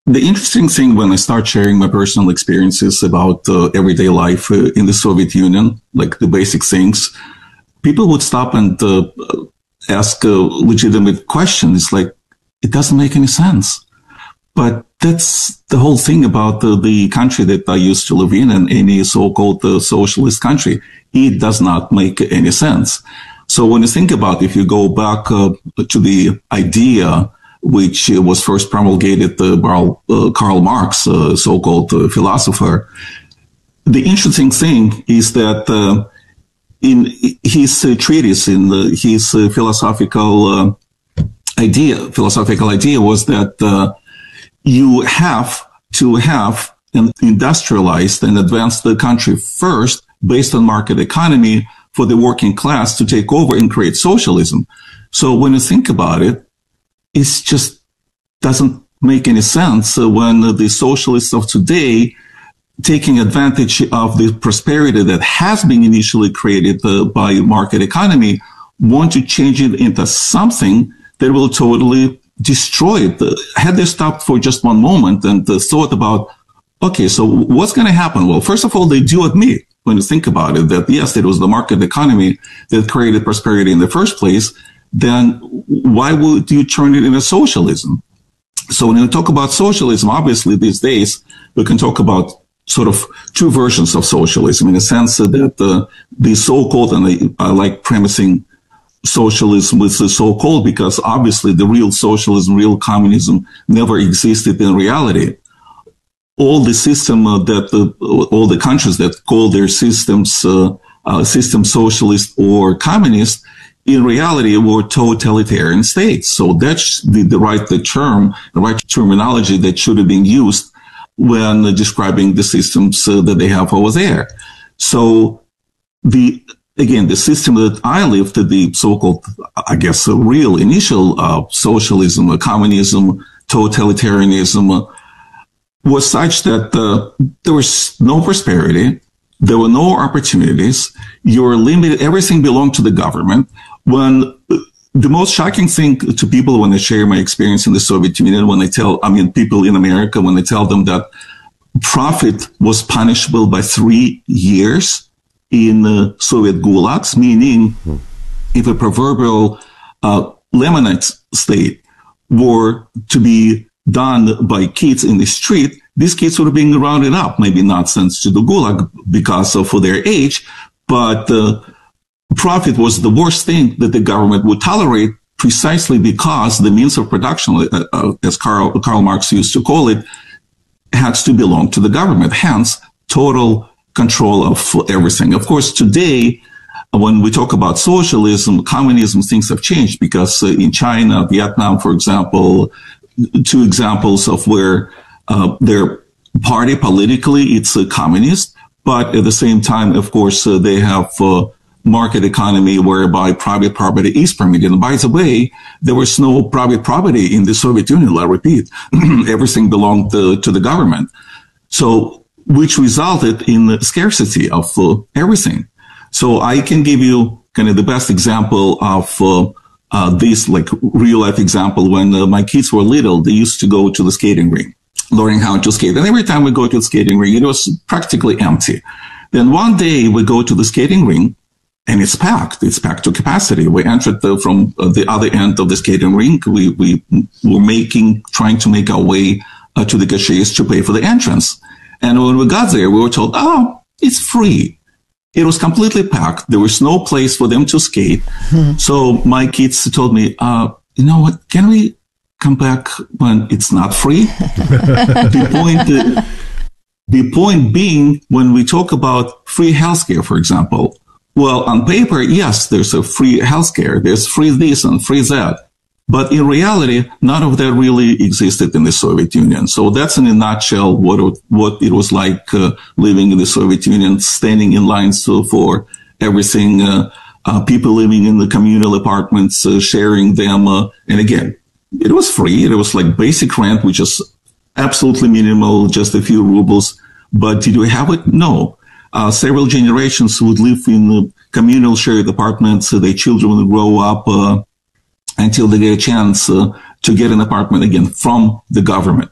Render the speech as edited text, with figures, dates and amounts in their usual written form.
The interesting thing when I start sharing my personal experiences about everyday life in the Soviet Union, like the basic things, people would stop and ask legitimate questions like, it doesn't make any sense. But that's the whole thing about the country that I used to live in and any so-called socialist country. It does not make any sense. So when you think about it, if you go back to the idea which was first promulgated by Karl Marx, so-called philosopher, the interesting thing is that in his treatise, in his philosophical idea was that you have to have an industrialized and advanced country first based on market economy for the working class to take over and create socialism. So when you think about it, it just doesn't make any sense when the socialists of today, taking advantage of the prosperity that has been initially created by market economy, want to change it into something that will totally destroy it. Had they stopped for just one moment and thought about, okay, so what's going to happen? Well, first of all, they do admit, when you think about it, that yes, it was the market economy that created prosperity in the first place. Then why would you turn it into socialism? So when you talk about socialism, obviously these days we can talk about sort of two versions of socialism in the sense that the so-called, and I like premising socialism with the so-called because obviously the real socialism, real communism never existed in reality. All the system all the countries that call their systems system socialist or communist, in reality were totalitarian states. So that's the right terminology that should have been used when describing the systems that they have over there. So the system that I lived, the so-called, I guess, real initial socialism, communism, totalitarianism, was such that there was no prosperity, there were no opportunities, you were limited, everything belonged to the government. When the most shocking thing to people when I share my experience in the Soviet Union, when people in America, when I tell them that profit was punishable by 3 years in Soviet gulags, meaning if a proverbial lemonade state were to be done by kids in the street, these kids would have been rounded up, maybe not sent to the gulag because of their age, but profit was the worst thing that the government would tolerate precisely because the means of production, as Karl Marx used to call it, had to belong to the government, hence total control of everything. Of course, today, when we talk about socialism, communism, things have changed because in China, Vietnam, for example, two examples of where their party politically, it's a communist, but at the same time, of course, they have market economy whereby private property is permitted. And by the way, there was no private property in the Soviet Union, I repeat. Everything belonged to the government. So, which resulted in the scarcity of everything. So I can give you kind of the best example of this, like real life example. When my kids were little, they used to go to the skating rink, learning how to skate. And every time we go to the skating rink, it was practically empty. Then one day we go to the skating rink, and it's packed. It's packed to capacity. We entered from the other end of the skating rink. We were trying to make our way to the cashiers to pay for the entrance. And when we got there, we were told, oh, it's free. It was completely packed. There was no place for them to skate. So my kids told me, you know what? Can we come back when it's not free? The point being, when we talk about free healthcare, for example, well, on paper, yes, there's a free healthcare. There's free this and free that. But in reality, none of that really existed in the Soviet Union. So that's in a nutshell what it was like living in the Soviet Union, standing in lines for everything, people living in the communal apartments, sharing them. And again, it was free. It was like basic rent, which is absolutely minimal, just a few rubles. But did we have it? No. Several generations would live in communal shared apartments. Their children would grow up until they get a chance to get an apartment again from the government.